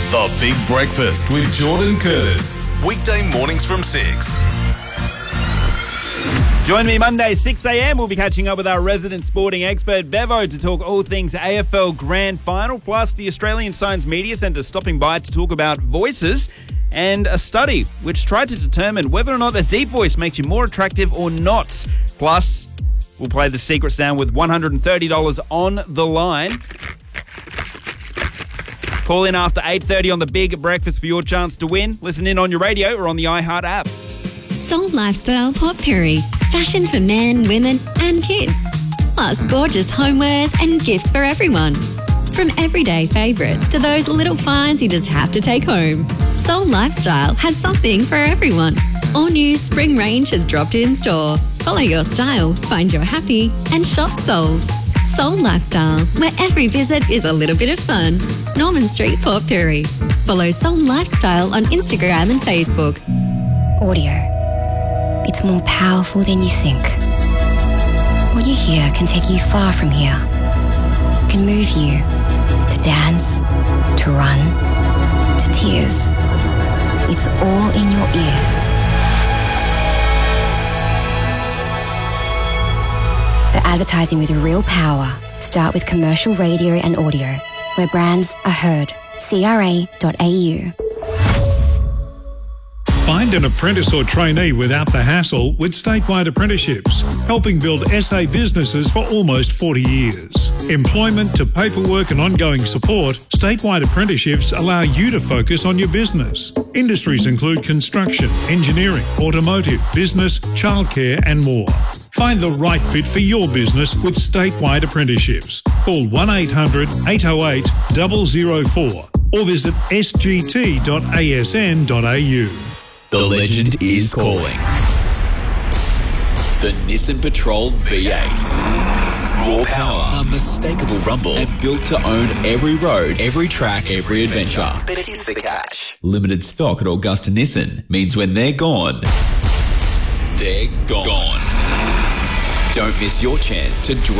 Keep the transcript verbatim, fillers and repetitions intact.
The Big Breakfast with Jordan Curtis. Weekday mornings from six. Join me Monday, six a.m. We'll be catching up with our resident sporting expert, Bevo, to talk all things A F L Grand Final, plus the Australian Science Media Centre stopping by to talk about voices and a study which tried to determine whether or not a deep voice makes you more attractive or not. Plus, we'll play the secret sound with one hundred thirty dollars on the line. Call in after eight thirty on the Big Breakfast for your chance to win. Listen in on your radio or on the iHeart app. Soul Lifestyle Potpourri. Fashion for men, women and kids. Plus gorgeous homewares and gifts for everyone. From everyday favourites to those little finds you just have to take home. Soul Lifestyle has something for everyone. All new spring range has dropped in store. Follow your style, find your happy and shop Soul. Soul Lifestyle, where every visit is a little bit of fun. Norman Street, Port Pirie. Follow Soul Lifestyle on Instagram and Facebook. Audio. It's more powerful than you think. What you hear can take you far from here. Can move you to dance, to run, to tears. It's all in your ears. For advertising with real power, start with commercial radio and audio, where brands are heard. C R A dot A U. Find an apprentice or trainee without the hassle with Statewide Apprenticeships, helping build S A businesses for almost forty years. Employment to paperwork and ongoing support, Statewide Apprenticeships allow you to focus on your business. Industries include construction, engineering, automotive, business, childcare and more. Find the right fit for your business with Statewide Apprenticeships. Call one eight hundred eight oh eight zero zero four or visit s g t dot a s n dot a u. The legend is calling. The Nissan Patrol V eight. Raw power, unmistakable rumble, and built to own every road, every track, every adventure. But here's the catch. Limited stock at Augusta Nissan means when they're gone, they're gone. Don't miss your chance to drive